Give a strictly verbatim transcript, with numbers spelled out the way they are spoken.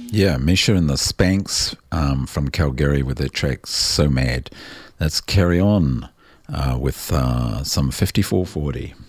Yeah, Misha and the Spanks um, from Calgary with their track So Mad. That's Carry On uh, with uh, some fifty-four forty.